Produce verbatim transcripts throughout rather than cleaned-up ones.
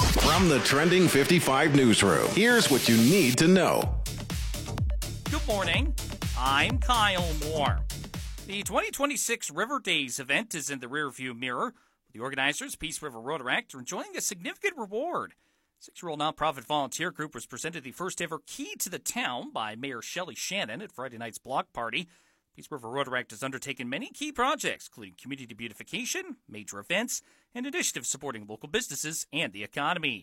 From the Trending fifty-five newsroom, here's what you need to know. Good morning. I'm Kyle Moore. The twenty twenty-six River Days event is in the rearview mirror. The organizers, Peace River Rotaract, are enjoying a significant reward. Six-year-old nonprofit volunteer group was presented the first-ever Key to the Town by Mayor Shelley Shannon at Friday night's block party. Peace River Rotaract has undertaken many key projects, including community beautification, major events, and initiatives supporting local businesses and the economy.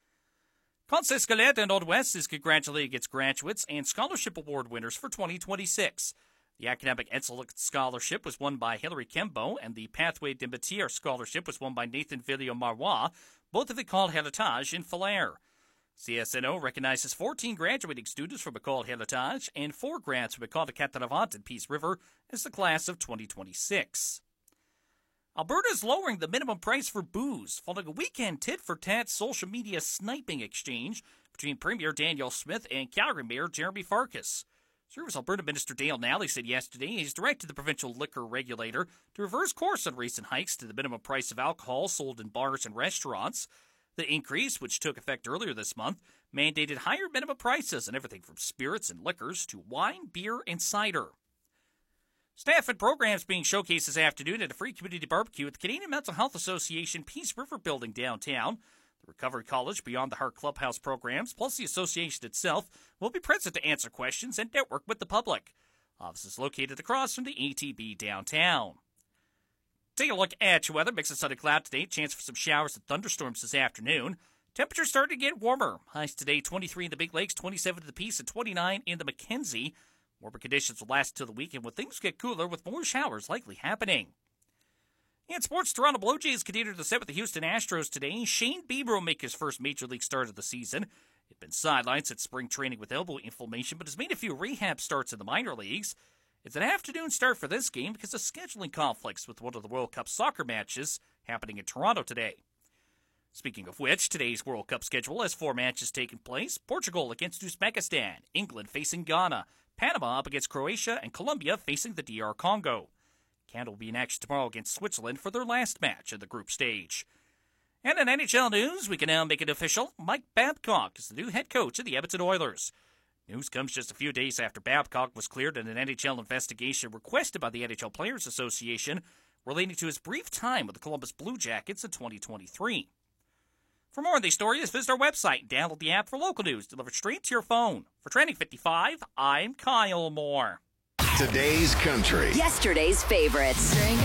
Conseil Scolaire de Nord-Ouest is congratulating its graduates and scholarship award winners for twenty twenty-six. The Academic Excellence Scholarship was won by Hilary Kembo, and the Pathway de Métier Scholarship was won by Nathan Villiers-Marois, both of École Héritage in Falaire. C S N O recognizes fourteen graduating students from École Héritage and four grads from École de Quatre-Vents in Peace River as the class of twenty twenty-six. Alberta is lowering the minimum price for booze following a weekend tit-for-tat social media sniping exchange between Premier Danielle Smith and Calgary Mayor Jeremy Farkas. Service Alberta Minister Dale Nally said yesterday he's directed the provincial liquor regulator to reverse course on recent hikes to the minimum price of alcohol sold in bars and restaurants. The increase, which took effect earlier this month, mandated higher minimum prices on everything from spirits and liquors to wine, beer, and cider. Staff and programs being showcased this afternoon at a free community barbecue at the Canadian Mental Health Association Peace River Building downtown. The Recovery College Beyond the Heart Clubhouse programs, plus the association itself, will be present to answer questions and network with the public. Office is located across from the A T B downtown. Take a look at your weather. Mix of sun and cloud today. Chance for some showers and thunderstorms this afternoon. Temperatures starting to get warmer. Highs today twenty-three in the Big Lakes, twenty-seven in the Peace, and twenty-nine in the Mackenzie. Warmer conditions will last until the weekend when things get cooler with more showers likely happening. In sports, Toronto Blue Jays continue to set with the Houston Astros today. Shane Bieber will make his first Major League start of the season. He'd been sidelined since spring training with elbow inflammation, but has made a few rehab starts in the minor leagues. It's an afternoon start for this game because of scheduling conflicts with one of the World Cup soccer matches happening in Toronto today. Speaking of which, today's World Cup schedule has four matches taking place. Portugal against Uzbekistan, England facing Ghana, Panama up against Croatia, and Colombia facing the D R Congo. Canada will be in action tomorrow against Switzerland for their last match in the group stage. And in N H L news, we can now make it official. Mike Babcock is the new head coach of the Edmonton Oilers. News comes just a few days after Babcock was cleared in an N H L investigation requested by the N H L Players Association relating to his brief time with the Columbus Blue Jackets in twenty twenty-three. For more on these stories, visit our website and download the app for local news delivered straight to your phone. For Trending fifty-five, I'm Kyle Moore. Today's country. Yesterday's favorites.